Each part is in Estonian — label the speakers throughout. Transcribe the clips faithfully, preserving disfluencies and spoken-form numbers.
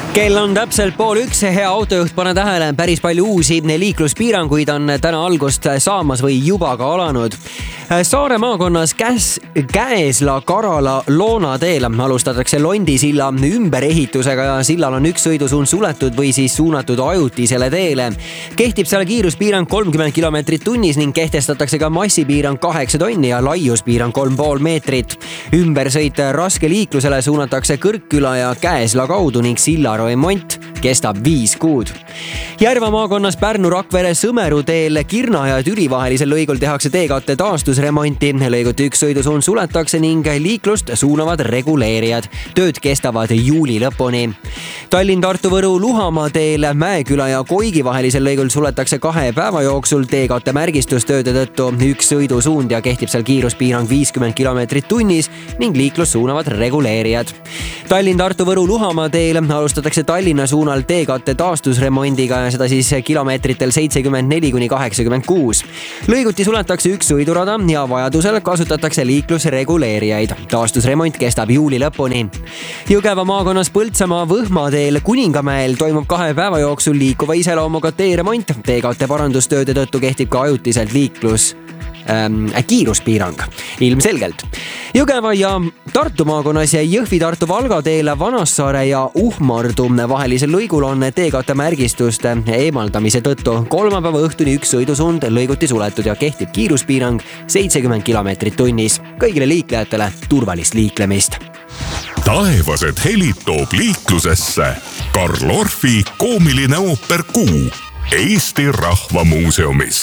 Speaker 1: Kell on täpselt pool üks, hea autojuht, pane tähele, päris palju uusi liikluspiiranguid on täna algust saamas või juba ka alanud. Saare maakonnas Käs, Käesla-Karala Loona teel alustatakse Londi silla ümberehitusega ja sillal on üks sõidusuund suletud või siis suunatud ajutisele teele. Kehtib seal kiiruspiirang kolmkümmend kilomeetrit tunnis ning kehtestatakse ka massipiirang kaheksa tonni ja laiuspiirang kolm pool meetrit. Ümbersõit raske liiklusele suunatakse Kõrkküla ja Käesla kaudu ning silla remont kestab viis kuud. Järva maakonnas Pärnu-Rakvere Sõmeru teel Kirna ja Türi vahelisel lõigul tehakse teekatte taastusremonti. Lõiguti üks sõidusuund suletakse ning liiklust suunavad reguleerijad. Tööd kestavad juuli lõpuni. Tallinn-Tartu-Võru Luhamaa teel Mäeküla ja Koigi vahelisel lõigul suletakse kahe päeva jooksul teekatte märgistustööde tõttu üks sõidusuund ja kehtib seal kiiruspiirang viiskümmend kilomeetrit tunnis ning liiklust suunavad reguleerijad. Tallinn-Tartu-Võru Luhamaa teel alustatakse Tallinna suunal teekatte taastusremondiga ja seda siis kilomeetritel seitsekümmend neli kuni kaheksakümmend kuus. Lõiguti suletakse üks sõidurada ja vajadusel kasutatakse liiklusreguleerijaid. Taastusremont kestab juuli lõpuni. Jõgeva maakonnas Põltsamaa Võhma teel Kuningamäel toimub kahe päeva jooksul liikuva iseloomuga teeremont. Teekatte parandustööde tõttu kehtib ka ajutiselt liiklus ähm, kiiruspiirang. Ilmselgelt. Jõgeva ja Tartu maakonnas ja Jõhvi-Tartu Valga teel Vanassaare ja Uhmardu vahelisel lõigul on teekatte märgistuste eemaldamise tõttu kolmapäeva õhtuni üks sõidusuund lõiguti suletud ja kehtib kiiruspiirang seitsekümmend kilomeetrit tunnis. Kõigile liiklejatele turvalist liiklemist.
Speaker 2: Taevased helid toob liiklusesse Karl Orfi koomiline ooper Kuu Eesti Rahvamuuseumis.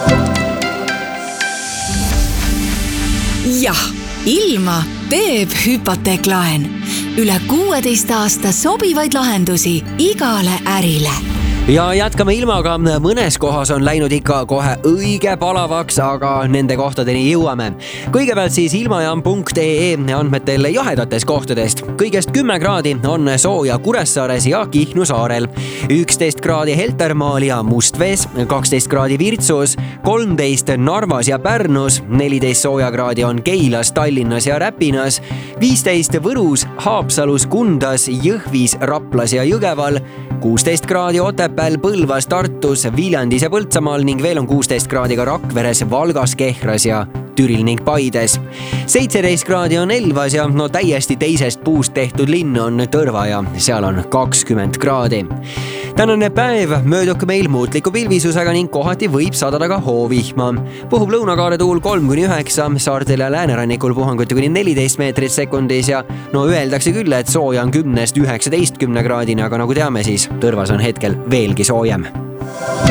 Speaker 3: Jah, ilma teeb hüpoteeklaen. Üle kuueteist aasta sobivaid lahendusi igale ärile.
Speaker 1: Ja jätkame ilmaga. Mõnes kohas on läinud ikka kohe õige palavaks, aga nende kohtadeni jõuame. Kõigepealt siis ilmajaam punkt ee andmetel jahedatest kohtadest. Kõigest kümme kraadi on sooja Kuressaares ja Kihnu saarel. üksteist kraadi Heltermaal ja Mustvees, kaksteist kraadi Virtsus, kolmteist Narvas ja Pärnus, neliteist sooja kraadi on Keilas, Tallinnas ja Räpinas, viisteist Võrus, Haapsalus, Kundas, Jõhvis, Raplas ja Jõgeval, kuusteist kraadi Otepääl, Põlvas, Tartus, Viljandis ja Põltsamaal ning veel on kuusteist kraadi ka Rakveres, Valgas, Kehras ja Türil ning Paides. seitseteist kraadi on Elvas ja no täiesti teisest puust tehtud linn on Tõrva ja seal on kakskümmend kraadi. Tänane päev möödub meil muutliku pilvisusega ning kohati võib sadada ka hoovihma. Puhub lõunakaare tuul kolm kuni üheksa, saartel ja läänerannikul puhanguti kuni neliteist meetrit sekundis ja no öeldakse küll, et sooja on kümnest üheksateistkümne kraadini, aga nagu teame siis, Tõrvas on hetkel veelgi soojem.